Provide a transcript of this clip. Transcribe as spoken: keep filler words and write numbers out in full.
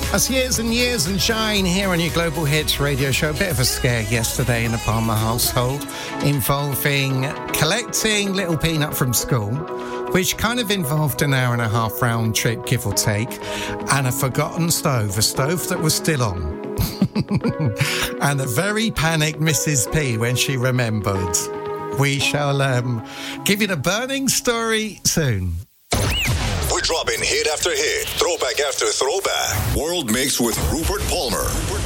That's Years and Years and Shine here on your Global Hits radio show. A bit of a scare yesterday in the Palmer household involving collecting Little Peanut from school, which kind of involved an hour and a half round trip, give or take, and a forgotten stove, a stove that was still on. And a very panicked Missus P when she remembered. We shall um, give you the burning story soon. We're dropping hit after hit, throwback after throwback. World Mix with Rupert Palmer. Rupert